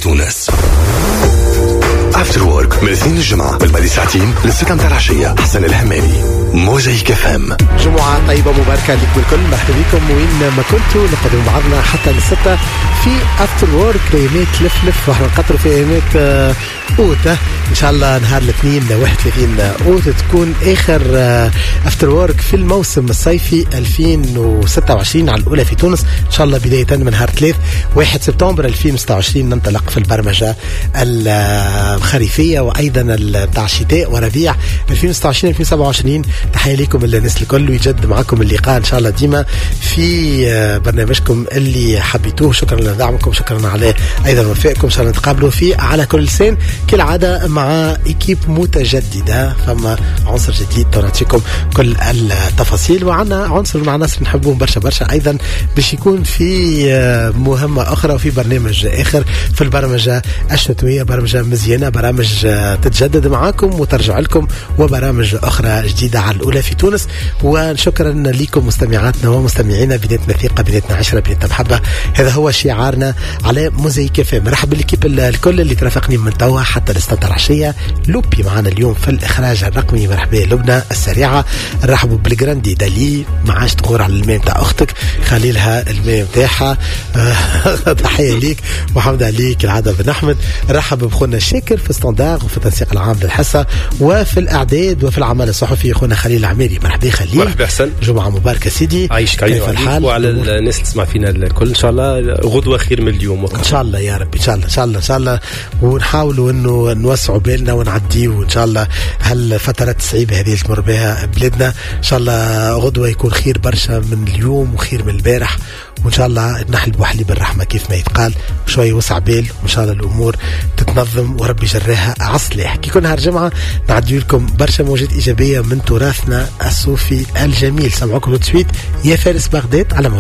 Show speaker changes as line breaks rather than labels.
تونس. افتر وورك من الاثنين الجمعة بالبادي ساعتين للستة متاع العشية. حسن الهمالي، موزايك FM.
جمعة طيبة مباركة لكم الكل، مرحبا بكم وين ما كنتوا. نقدم بعضنا حتى للستة في افتر وورك، ايامات لف واحنا نقطروا في ايامات اوت. ان شاء الله نهار الاثنين 31 اوت تكون اخر افتر وورك في الموسم الصيفي 2026 على الاولى في تونس. ان شاء الله بداية من نهار 1 سبتمبر 2026 ننطلق في البرمجة الخريفية وايضا بتاع الشتاء وربيع 2026-2027. تحية لكم الناس الكل، ويجد معكم اللقاء ان شاء الله ديما في برنامجكم اللي حبيتوه. شكرا لدعمكم، شكرا على ايضا وفائكم. ان شاء الله نتقابلوا فيه على كل لسان كالعاده مع ايكيب متجدده، فما عنصر جديد نعطيكم كل التفاصيل. وعنا عنصر مع ناس نحبهم برشا ايضا باش يكون في مهمه اخرى وفي برنامج اخر في البرمجه الشتويه، برمجه مزيانه، برامج تتجدد معاكم وترجع لكم، وبرامج اخرى جديده على الاولى في تونس. وشكرا لكم مستمعاتنا ومستمعينا، بدايتنا ثقه، بدايتنا عشره، بدايتنا محبه. هذا هو شعارنا على موزايك FM. مرحبا بالكيب الكل اللي ترافقني من توا حتى الاستوديو العشيه. لوبي معنا اليوم في الاخراج الرقمي. مرحبا لبنى السريعه. نرحبوا بالجراندي دالي، ما عادش تغور على الماء نتاع اختك، خلي لها الماء نتاعها. تحيه ليك وحمد عليك العاده بن احمد. نرحب بخونا شاكر في ستاندار وفي التنسيق العام للحصه وفي الاعداد وفي العمل الصحفي خونا خليل العميري. مرحبا خليل.
مرحبا حسن.
جمعه مباركه سيدي.
عايشك كيف الحال؟ وعلى الناس اللي تسمع فينا الكل ان شاء الله غدوه خير من اليوم
ان شاء الله يا رب. ان شاء الله ونحاولوا انه نوسعوا بالنا ونعديوا وان شاء الله هالفترات الصعيبه هذه اللي تمر بها بلادنا. ان شاء الله غدوه يكون خير برشا من اليوم وخير من البارح، وان شاء الله نحل بوحلي بالرحمه كيف ما يتقال، شويه وسع بال، وان شاء الله الامور تتنظم وربي جراها عصلح. كي كل نهار جمعه نعدي لكم برشا موجات ايجابيه من تراثنا الصوفي الجميل. سمعوكم لو تسويت يا فارس بغداد على